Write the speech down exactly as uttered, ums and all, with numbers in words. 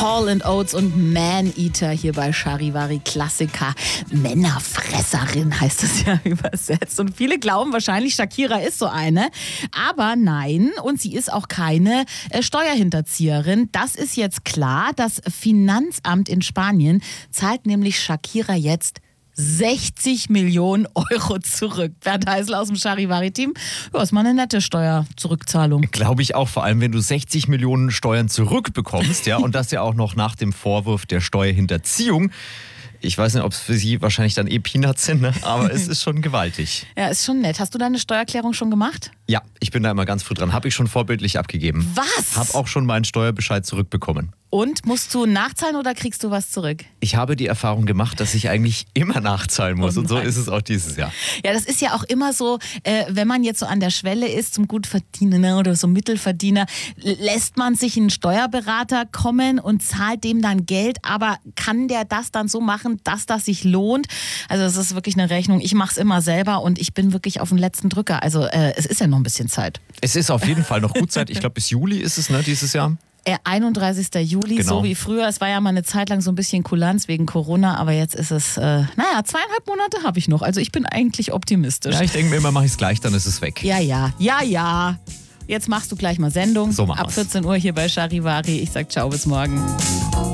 Hall and Oates und Man-Eater hier bei Charivari Klassiker. Männerfresserin heißt es ja übersetzt. Und viele glauben wahrscheinlich, Shakira ist so eine. Aber nein, und sie ist auch keine äh, Steuerhinterzieherin. Das ist jetzt klar. Das Finanzamt in Spanien zahlt nämlich Shakira jetzt sechzig Millionen Euro zurück. Bernd Heisel aus dem Charivari-Team. Ja, ist mal eine nette Steuerzurückzahlung. Glaube ich auch, vor allem wenn du sechzig Millionen Steuern zurückbekommst, ja, und das ja auch noch nach dem Vorwurf der Steuerhinterziehung. Ich weiß nicht, ob es für Sie wahrscheinlich dann eh Peanuts sind, ne? Aber es ist schon gewaltig. Ja, ist schon nett. Hast du deine Steuererklärung schon gemacht? Ja, ich bin da immer ganz früh dran. Habe ich schon vorbildlich abgegeben. Was? Habe auch schon meinen Steuerbescheid zurückbekommen. Und musst du nachzahlen oder kriegst du was zurück? Ich habe die Erfahrung gemacht, dass ich eigentlich immer nachzahlen muss. Oh und so ist es auch dieses Jahr. Ja, das ist ja auch immer so, äh, wenn man jetzt so an der Schwelle ist zum Gutverdiener oder so Mittelverdiener, lässt man sich einen Steuerberater kommen und zahlt dem dann Geld, aber kann der das dann so machen, dass das sich lohnt? Also das ist wirklich eine Rechnung. Ich mache es immer selber und ich bin wirklich auf den letzten Drücker. Also äh, es ist ja noch ein bisschen Zeit. Es ist auf jeden Fall noch gut Zeit. Ich glaube, bis Juli ist es, ne, dieses Jahr. einunddreißigsten Juli, Genau. So wie früher. Es war ja mal eine Zeit lang so ein bisschen Kulanz wegen Corona, aber jetzt ist es, äh, naja, zweieinhalb Monate habe ich noch. Also ich bin eigentlich optimistisch. Ja, ich denke mir immer, mache ich es gleich, dann ist es weg. Ja, ja, ja, ja. Jetzt machst du gleich mal Sendung. So machen Ab wir's. vierzehn Uhr hier bei Charivari. Ich sag ciao, bis morgen.